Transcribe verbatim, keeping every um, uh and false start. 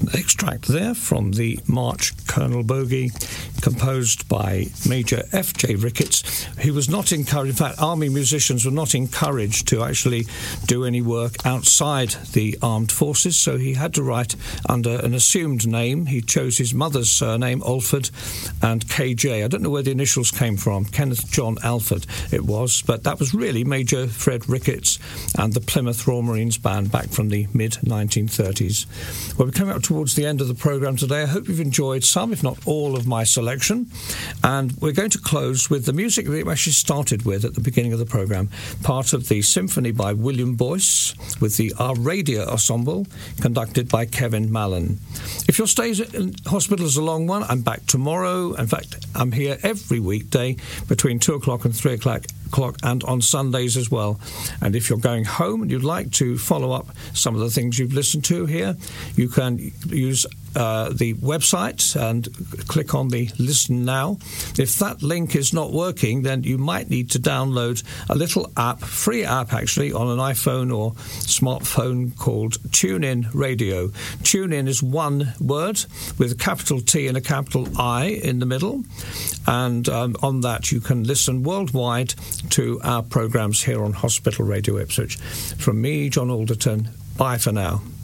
extract there from the March Colonel Bogey, composed by Major F J Ricketts. He was not encouraged, in fact, army musicians were not encouraged to actually do any work outside the armed forces, so he had to write under an assumed name. He chose his mother's surname, Alford, and K J. I don't know where the initials came from. Kenneth John Alford it was, but that was really Major Fred Ricketts and the Plymouth Royal Marines Band back from the mid nineteen thirties. Well, we're coming up towards the end of the programme today. I hope you've enjoyed some, if not all, of my selection. And we're going to close with the music that we actually started with at the beginning of the programme, part of the symphony by William Boyce with the Aradia Ensemble, conducted by Kevin Mallon. If your stay in hospital is a long one, I'm back tomorrow. In fact, I'm here every weekday between two o'clock and three o'clock o'clock and on Sundays as well. And if you're going home and you'd like to follow up some of the things you've listened to here, you can use uh, the website and click on the Listen Now. If that link is not working, then you might need to download a little app, free app actually, on an iPhone or smartphone called TuneIn Radio. TuneIn is one word with a capital T and a capital I in the middle. And um, on that you can listen worldwide to our programmes here on Hospital Radio Ipswich. From me, John Alderton, bye for now.